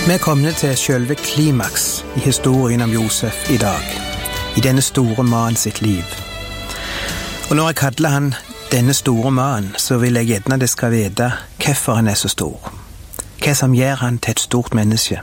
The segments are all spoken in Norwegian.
Vi er kommet til selve klimaks i historien om Josef i dag, i denne store mannen sitt liv. Og når jeg kaller han denne store mannen, så vil jeg gjerne det skal vite hvorfor han er så stor. Hva som gjør han til et stort menneske.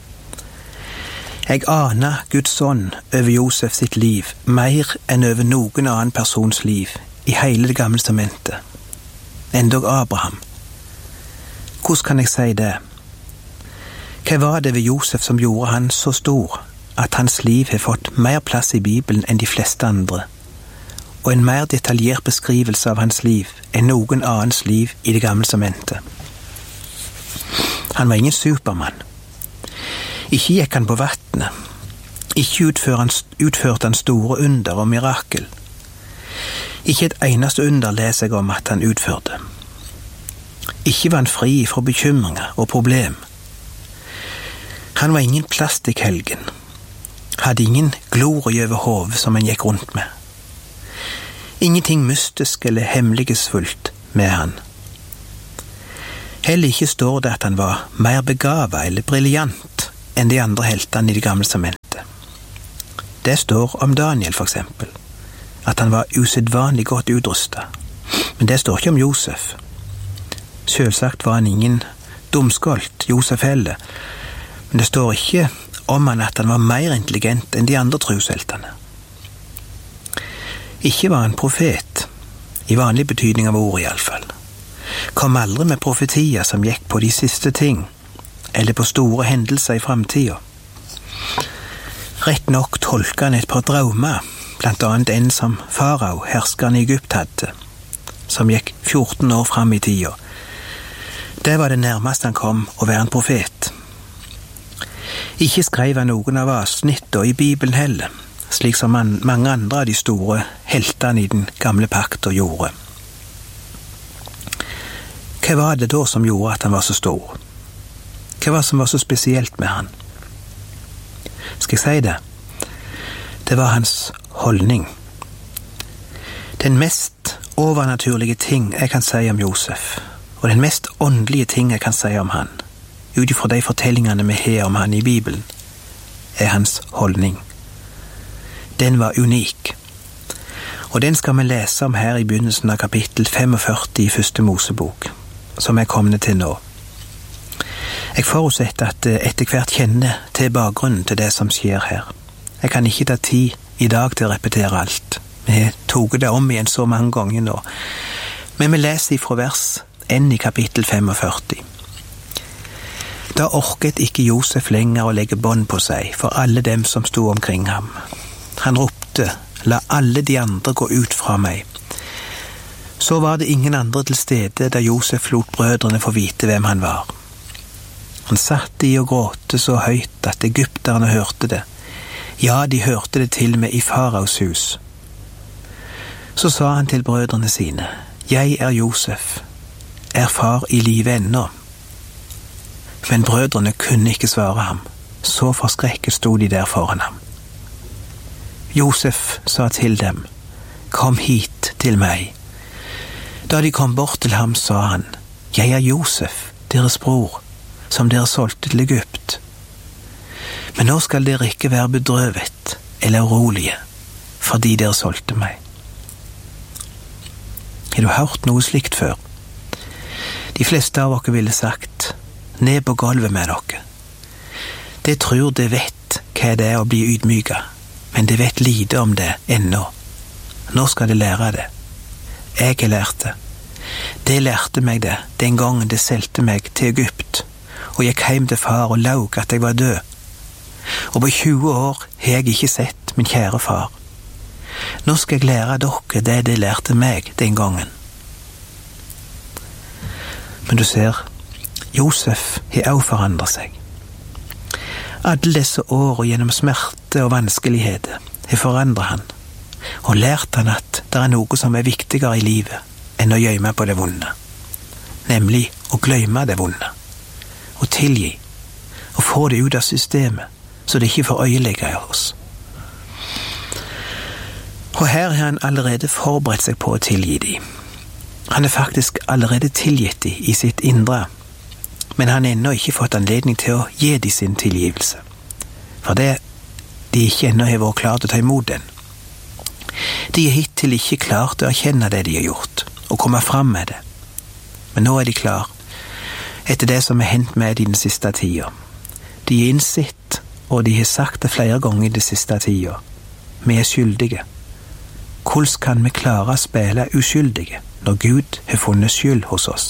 Jeg aner Guds ånd over Josef sitt liv mer enn over noen annen persons liv i hele det gamle testamentet. Endog Abraham. Hvordan kan jeg si det? Hva var det ved Josef som gjorde han så stor at hans liv har fått mer plass i Bibelen enn de fleste andre, og en mer detaljert beskrivelse av hans liv enn noen annens liv i det gamle testamentet? Han var ingen supermann. Ikke gikk han på vattnet. Ikke utførte han store under og mirakel. Ikke et eneste under leser jeg om at han utførte. Ikke var han fri fra bekymringer og problem. Han var ingen plastikkhelgen. Hadde ingen glorie over hodet som han gikk rundt med. Ingenting mystisk eller hemmelighetsfullt med han. Heller ikke står det at han var mer begavet eller briljant enn de andre heltene i det gamle testamentet. Det står om Daniel for eksempel, at han var usedvanlig godt utrustet. Men det står ikke om Josef. Selvsagt var han ingen dumskolt, Josef heller, men det står ikke om han at han var mer intelligent enn de andre trosheltene. Ikke var han profet, i vanlig betydning av ordet i alle fall. Kom aldri med profetier som gikk på de siste ting, eller på store hendelser i fremtiden. Rett nok tolket han et par drømmer, blant annet en som farao, herskeren i Egypt, hadde, som gikk 14 år frem i tiden. Det var det nærmest han kom å være en profet. Ikke skrev han noen av avsnittene i Bibelen heller, slik som mange andre av de store heltene i den gamle pakten gjorde. Hva var det da som gjorde at han var så stor? Hva var det som var så spesielt med han? Skal jeg si det? Det var hans holdning. Den mest overnaturlige ting jeg kan si om Josef, og den mest åndelige ting jeg kan si om han, utifra de fortellingene vi har om han i Bibelen, er hans holdning. Den var unik. Og den skal vi lese om her i begynnelsen av kapittel 45 i første Mosebok, som er kommet til nå. Jeg forutsetter at etter hvert kjenner til bakgrunnen til det som skjer her. Jeg kan ikke ta tid i dag til å repetere alt. Vi har tatt det om igjen så mange ganger nå. Men vi leser fra vers 1 i kapittel 45. Da orket ikke Josef lenger å legge bånd på seg for alle dem som sto omkring ham. Han ropte, la alle de andre gå ut fra meg. Så var det ingen andre til stede da Josef lot brødrene få vite hvem han var. Han satt i og gråte så høyt at egypterne hørte det. Ja, de hørte det til og med i faraos hus. Så sa han til brødrene sine, jeg er Josef, er far i live ennå. Men brødrene kunne ikke svare ham, så forskrekket sto de der foran ham. Josef sa til dem, kom hit til meg. Da de kom bort til ham, sa han, jeg er Josef, deres bror, som dere solgte til Egypt. Men nå skal dere ikke være bedrøvet eller urolige, fordi dere solgte meg. Har du hørt noe slikt før? De fleste av dere ville sagt, ned på gulvet med dere. Det tror det vet hva det er å bli ydmyket, men det vet lite om det ennå. Nå skal det lære det. Jeg har lært det. Det lærte meg det den gangen det selte meg til Egypt, og gikk hjem til far og laug at jeg var død. Og på 20 år har jeg ikke sett min kjære far. Nå skal jeg lære dere det lærte meg den gangen. Men du ser, Josef har også forandret seg. Alle disse årene gjennom smerte og vanskeligheter har forandret han, og lært han at det er noe som er viktigere i livet enn å gjemme på det vonde, nemlig å glemme det vonde, og tilgi, og få det ut av systemet, så det ikke får øyelegge oss. Og her har han allerede forberedt seg på å tilgi dem. Han er faktisk allerede tilgitt dem i sitt indre, men han har ennå ikke fått anledning til å gi de sin tilgivelse, for det de ikke ennå har vært klart å ta imot den. De er hittil ikke klart å erkjenne det de har gjort, og komme fram med det. Men nå er de klar, etter det som er hendt med i den siste tida. De er innsett, og de har sagt det flere ganger i den siste tida. Vi er skyldige. Hvordan kan vi klare å spille uskyldige når Gud har funnet skyld hos oss?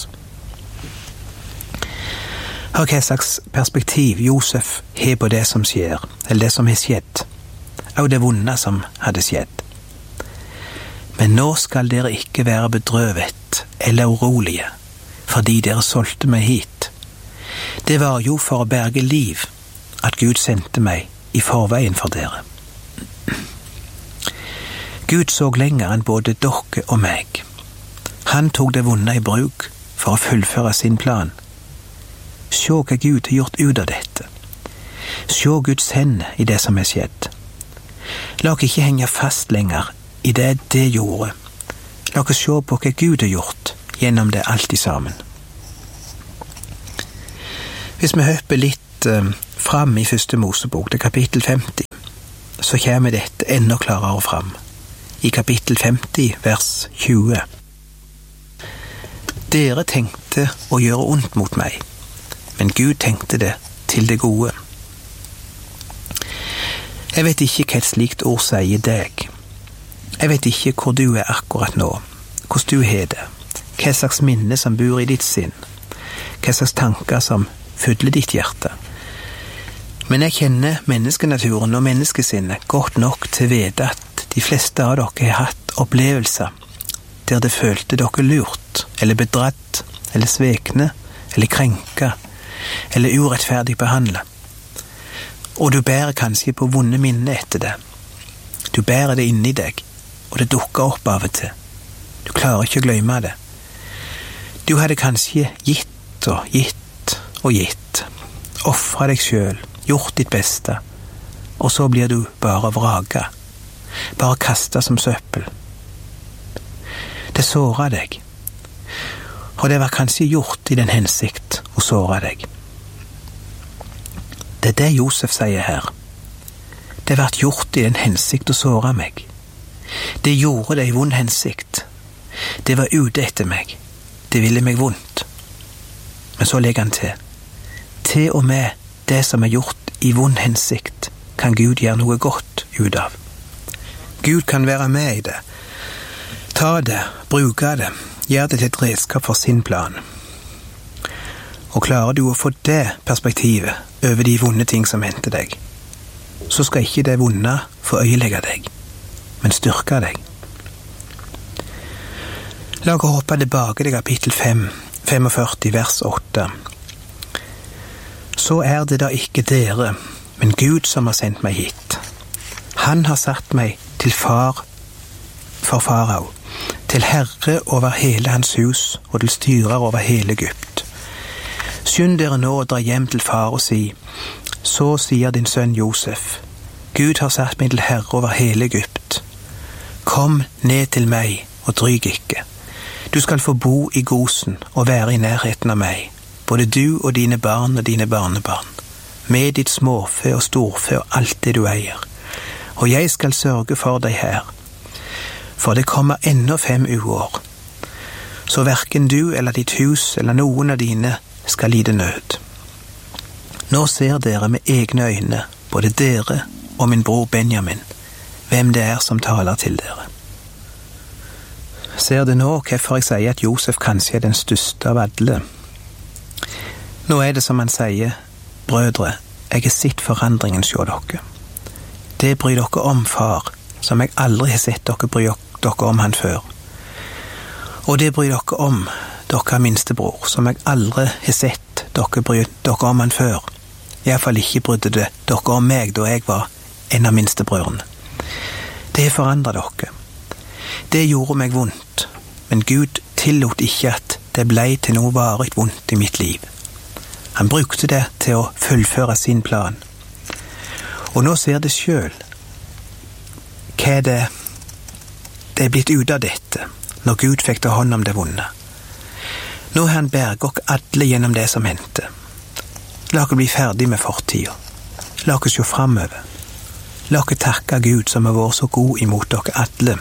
Hør hva slags perspektiv Josef har på det som skjer, eller det som har skjedd, og det vonde som hadde skjedd. Men nå skal dere ikke være bedrøvet eller urolige, fordi dere solgte meg hit. Det var jo for å berge liv at Gud sendte meg i forveien for dere. Gud så lenger enn både dere og meg. Han tok det vonde i bruk for å fullføre sin plan. Se hva Gud har gjort ut av dette. Se Guds hender i det som er skjedd. La oss ikke henge fast lenger i det gjorde. La oss se på hva Gud har gjort gjennom det alt sammen. Hvis vi hopper litt fram i første Mosebok, til kapittel 50, så kommer dette enda klarere fram. I kapittel 50, vers 20. Dere tenkte å gjøre ondt mot meg, men Gud tenkte det til det gode. Jeg vet ikke hva et slikt ord sier deg. Jeg vet ikke hvor du er akkurat nå, hvordan du har det, hva slags minne som bor i ditt sinn, hva slags tanker som fyller ditt hjerte. Men jeg kjenner menneskenaturen og menneskesinnet godt nok til å vite at de fleste av dere har hatt opplevelser der det følte dere lurt, eller bedratt, eller svekne, eller krenka, eller urettferdig behandlet. Og du bærer kanskje på vonde minner etter det. Du bærer det inni deg, og det dukker opp av og til. Du klarer ikke å glemme det. Du hadde kanskje gitt og gitt og gitt, offret deg selv, gjort ditt beste, og så blir du bare vraket, bare kastet som søppel. Det såret deg, og det var kanskje gjort i den hensikt å såre deg. Det er det Josef sier her. Det ble gjort i den hensikt å såre meg. Det gjorde det i vond hensikt. Det var ute etter meg. Det ville meg vondt. Men så legger han til og med det som er gjort i vond hensikt, kan Gud gjøre noe godt ut av. Gud kan være med i det. Ta det, bruke det, gjør det til et redskap for sin plan. Og klarer du å få det perspektivet over de vonde ting som hendte deg, så skal ikke det vonde få øyelegge deg, men styrke deg. La oss hoppe tilbake til kapittel 45, vers 8. Så er det da ikke dere, men Gud som har sendt meg hit. Han har satt meg til far for farao, til herre over hele hans hus og til styrer over hele Egypt. Skynd dere nå og dra hjem til far og si, så sier din sønn Josef, Gud har satt meg til herre over hele Egypt. Kom ned til meg og dryg ikke. Du skal få bo i Gosen og være i nærheten av meg, både du og dine barn og dine barnebarn, med ditt småfe og storfe og alt det du eier. Og jeg skal sørge for deg her, for det kommer ennå 5 uår, så hverken du eller ditt hus eller noen av dine skal lide nød. Nå ser dere med egne øyne, både dere og min bror Benjamin, hvem det er som taler til dere. Ser du nå hvorfor jeg sier at Josef kanskje er den største av alle? Nå er det som han sier, brødre, jeg har sett forandringen hos dere. Det bryr dere om far, som jeg aldri har sett dere bry dere om han før. Og det bryr dere om dere minstebror, som jeg aldri har sett dere bry dere om han før. I hvert fall ikke brydde det dere om meg da jeg var en av minstebrødrene. Det har forandret dere. Det gjorde meg vondt, men Gud tillot ikke at det ble til noe varig vondt i mitt liv. Han brukte det til å fullføre sin plan. Og nå ser det selv hva det er blitt ut av dette, når Gud fikk ta hånd om det vonde. Nå har han berget oss alle gjennom det som hendte. La oss bli ferdig med fortida. La oss se framover. La oss takke Gud som har vært så god imot dere alle.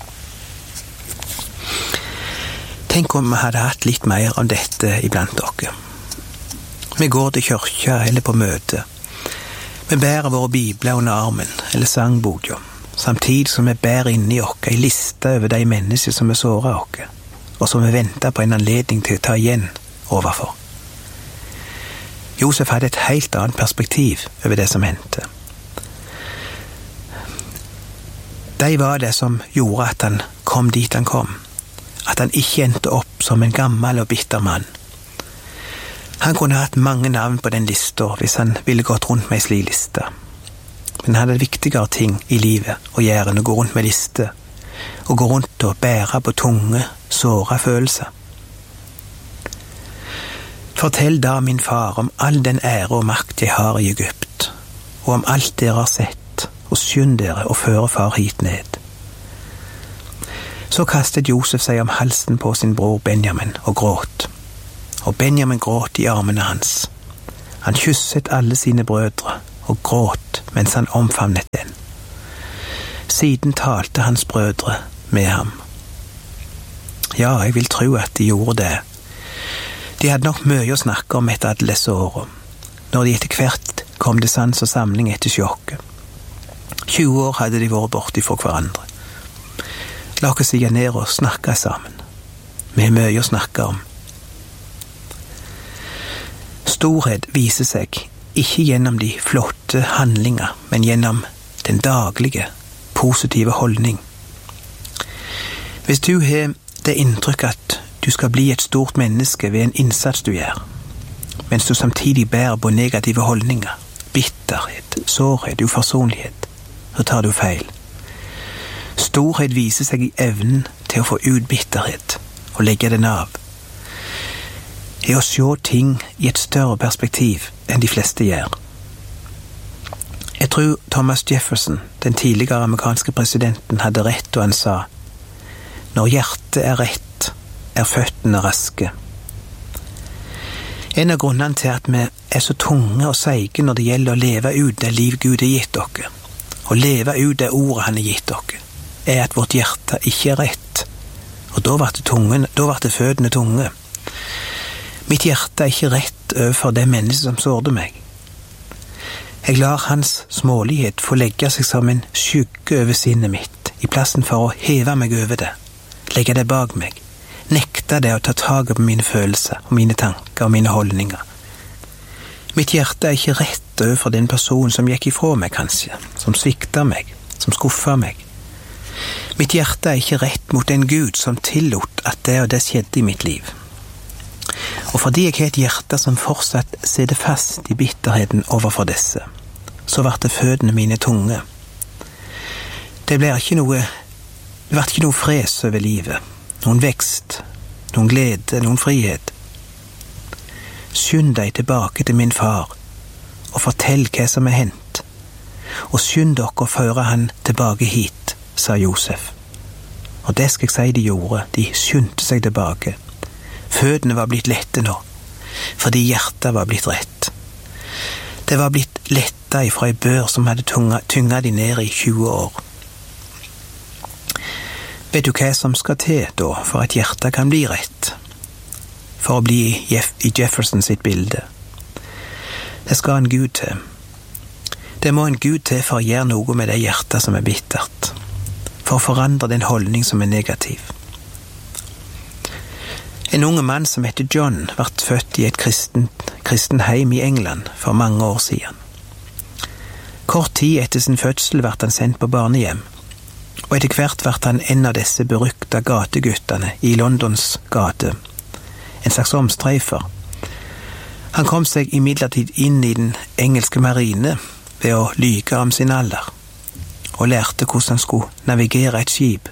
Tenk om vi hadde hatt litt mer av dette iblant dere. Vi går til kirka eller på møte. Vi bærer våre bibler under armen eller sangboka, samtidig som vi bærer inni oss en liste over de mennesker som vi såret oss, og som vi venter på en anledning til å ta igjen overfor. Josef hadde et helt annet perspektiv over det som hendte. De var det som gjorde at han kom dit han kom, at han ikke endte opp som en gammel og bitter mann. Han kunne hatt mange navn på den lista hvis han ville gått rundt med en slik liste. Men han hadde viktigere ting i livet å gjøre enn å gå rundt med liste, og gå rundt og bære på tunge, såre følelser. Fortell da min far om all den ære og makt jeg har i Egypt, og om alt dere har sett, og skynd dere og føre far hit ned. Så kastet Josef seg om halsen på sin bror Benjamin og gråt. Og Benjamin gråt i armene hans. Han kysset alle sine brødre og gråt mens han omfavnet den. Siden talte hans brødre med ham. Ja, jeg vil tro at de gjorde det. De hadde nok mye å snakke om etter alle disse årene, når de etter hvert kom til sans og samling etter sjokket. 20 år hadde de vært borte fra hverandre. La oss sige ned og snakke sammen. Vi har mye å snakke om. Storhet viser seg ikke gjennom de flotte handlinger, men gjennom den daglige, positive holdning. Hvis du har det inntrykk at du skal bli et stort menneske ved en innsats du gjør, mens du samtidig bærer på negative holdninger, bitterhet, sårhet, uforsonlighet, så tar du feil. Storhet viser seg i evnen til å få ut bitterhet og legge den av. Er å se ting i et større perspektiv enn de fleste gjør. Jeg tror Thomas Jefferson, den tidligere amerikanske presidenten, hadde rett da han sa: når hjertet er rett, er føttene raske. En av grunnene til at vi er så tunge og seige når det gjelder å leve ut det liv Gud har gitt dere, og leve ut det ordet han har gitt dere, er at vårt hjerte ikke er rett. Og da ble det føttene tunge. Mitt hjerte er ikke rett overfor det mennesket som sårte meg. Jeg lar hans smålighet få legge seg som en skygge over sinnet mitt, i plassen for å heve meg over det, legge det bak meg, nekte det å ta tag på mine følelser og mine tanker og mine holdninger. Mitt hjerte er ikke rett overfor den personen som gikk ifra meg kanskje, som sviktet meg, som skuffet meg. Mitt hjerte er ikke rett mot en Gud som tillot at det og det skjedde i mitt liv. Og fordi jeg har et hjerte som fortsatt sitter fast i bitterheten overfor disse, så ble det føttene mine tunge. Det ble ikke noe fres over livet, noen vekst, noen glede, noen frihet. Skynd deg tilbake til min far, og fortell hva som er hendt, og skynd dere å føre han tilbake hit, sa Josef. Og det skal jeg si de gjorde, de skyndte seg tilbake. Føttene var blitt lette nå, fordi hjertet var blitt rett. Det var blitt letta ifra ei bør som hadde tynga de ned i 20 år. Vet du hva som skal til da, for at hjertet kan bli rett? For å bli i Jefferson sitt bilde. Det skal en Gud til. Det må en Gud til for å gjøre noe med det hjertet som er bittert. For å forandre den holdning som er negativ. En unge mann som heter John ble født i et kristen heim i England for mange år siden. Kort tid etter sin fødsel ble han sendt på barnehjem, og etter hvert ble han en av disse berykta gateguttene i Londons gate, en slags omstreifer. Han kom seg imidlertid inn i den engelske marine ved å lyge om sin alder, og lærte hvordan han skulle navigere et skip.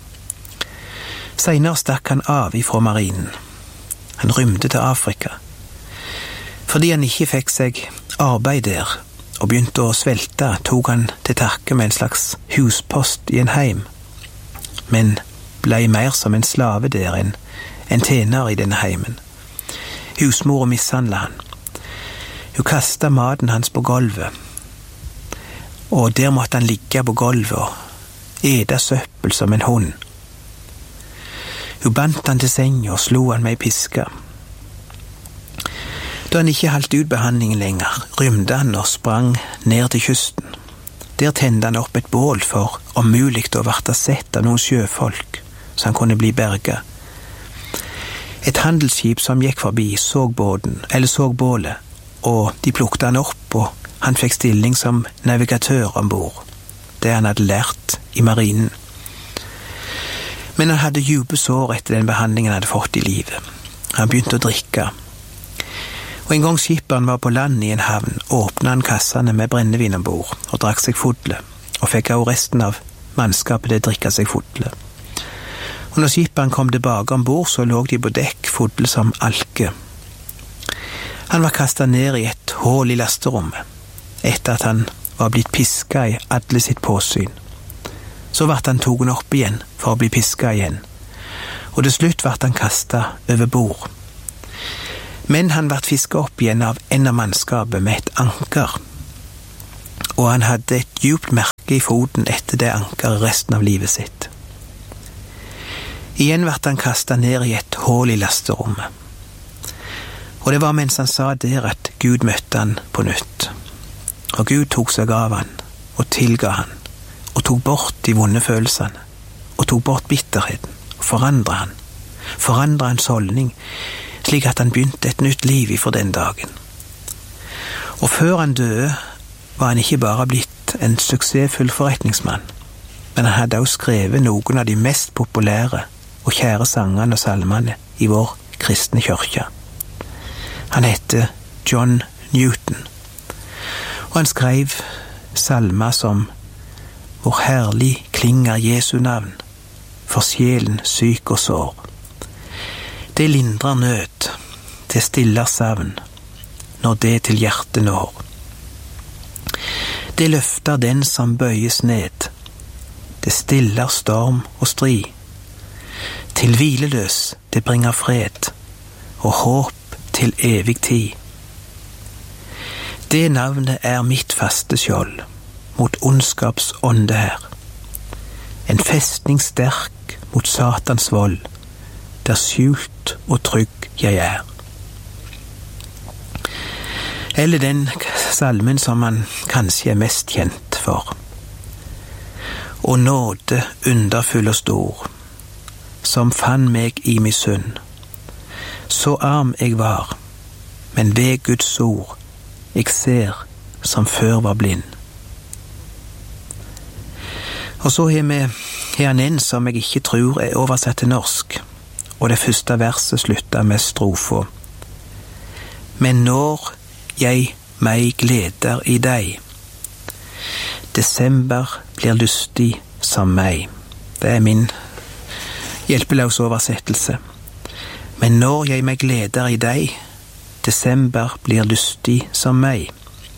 Senere stakk han av ifra marinen. Han rymte til Afrika. Fordi han ikke fikk seg arbeid der, og begynte å svelte, tok han til takke med en slags huspost i en heim, men ble mer som en slave der enn en tjener i denne heimen, Husmor mishandlet han. Hun kastet maten hans på gulvet, og der måtte han ligge på gulvet og ete søppel som en hund. Hun bandt han til senga og slo han med ei piske. Da han ikke holdt ut behandlingen lenger, rymte han og sprang ned til kysten. Der tente han opp et bål for om mulig å varte sett av noen sjøfolk, så han kunne bli berget. Et handelsskip som gikk forbi så bålet, og de plukket han opp, og han fikk stilling som navigatør ombord, det han hadde lært i marinen. Men han hadde dype sår etter den behandlingen han hadde fått i livet. Han begynte å drikke. Og en gang skipperen var på land i en havn, åpnet han kassene med brennevin ombord og drakk seg fodle, og fikk også resten av mannskapet til å drikke seg fodle. Og når skipperen kom tilbake ombord, så lå de på dekk fodle som alke. Han var kastet ned i et hål i lasterommet, etter at han var blitt pisket i alle sitt påsyn. Så ble han togen opp igjen for å bli pisket igjen, og til slutt ble han kastet over bord. Men han ble fisket opp igjen av en av mannskapet med et anker, og han hadde et djupt merke i foten etter det ankeret resten av livet sitt. Igjen ble han kastet ned i et hål i lasterommet, og det var mens han sa der at Gud møtte han på nytt. Og Gud tok seg av han, og tilga han, og tok bort de vonde følelsene, og tok bort bitterheten, og forandret hans holdning, slik at han begynte et nytt liv ifra den dagen. Og før han døde, var han ikke bare blitt en suksessfull forretningsmann, men han hadde også skrevet noen av de mest populære og kjære sangene og salmene i vår kristne kirke. Han heter John Newton, og han skrev salmer som «Hvor herlig klinger Jesu navn, for sjelen syk og sår. Det lindrer nød, det stiller savn, når det til hjertet når. Det løfter den som bøyes ned, det stiller storm og strid. Til hvileløs det bringer fred, og håp til evig tid. Det navnet er mitt faste skjold, mot ondskaps ånde her. En festning sterk mot Satans vold, der skjult og trygg jeg er. Eller den salmen som man kanskje er mest kjent for. Og nåde underfull og stor, som fann meg i min synd. Så arm jeg var, men ved Guds ord, jeg ser som før var blind. Og så har vi her en som jeg ikke tror er oversatt til norsk, og det første verset slutter med strofa. Men når jeg meg gleder i deg, desember blir lystig som meg. Det er min hjelpeløse oversettelse. Men når jeg meg gleder i deg, desember blir lystig som meg.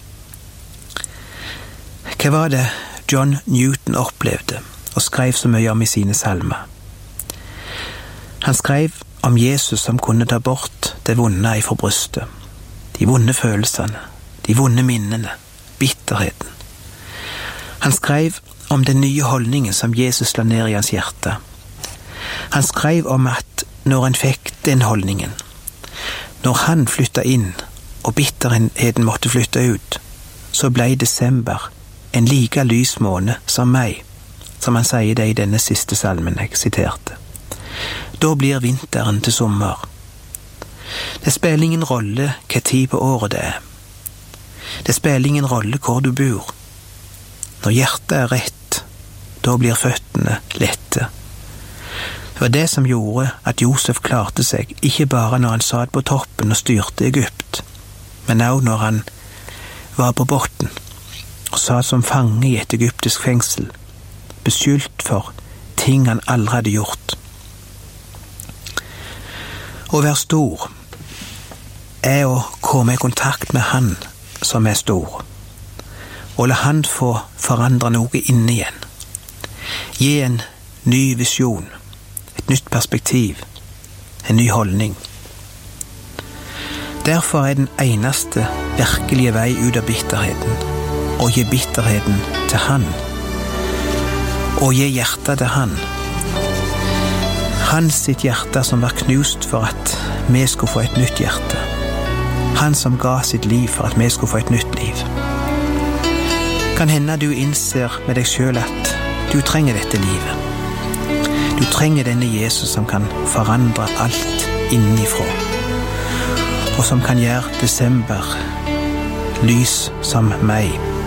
Hva var det John Newton opplevde og skrev så mye om i sine salmer? Han skrev om Jesus som kunne ta bort det vonde ifra brystet, de vonde følelsene, de vonde minnene, bitterheten. Han skrev om den nye holdningen som Jesus la ned i hans hjerte. Han skrev om at når han fikk den holdningen, når han flyttet inn og bitterheten måtte flytte ut, så ble desember en like lys måned som meg, som han sier det i denne siste salmen jeg siterte. Da blir vinteren til sommer. Det spiller ingen rolle hva tid på året det er. Det spiller ingen rolle hvor du bor. Når hjertet er rett, da blir føttene lette. Det var det som gjorde at Josef klarte seg, ikke bare når han satt på toppen og styrte Egypt, men også når han var på botten og satt som fange i et egyptisk fengsel, beskyldt for ting han aldri hadde gjort. Å være stor er å komme i kontakt med Han som er stor, og la Han få forandre noe inne igjen. Gi en ny visjon, et nytt perspektiv, en ny holdning. Derfor er den eneste virkelige vei ut av bitterheten å gi bitterheten til han, og gi hjertet til han. Han sitt hjerte som var knust for at vi skulle få et nytt hjerte. Han som ga sitt liv for at vi skulle få et nytt liv. Kan hende du innser med deg selv at du trenger dette livet. Du trenger denne Jesus som kan forandre alt innenfra, og som kan gjøre desember lys som meg.